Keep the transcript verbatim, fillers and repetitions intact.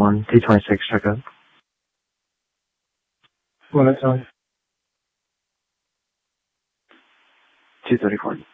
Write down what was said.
one, T twenty-six, check up. One at a time. two thirty-four.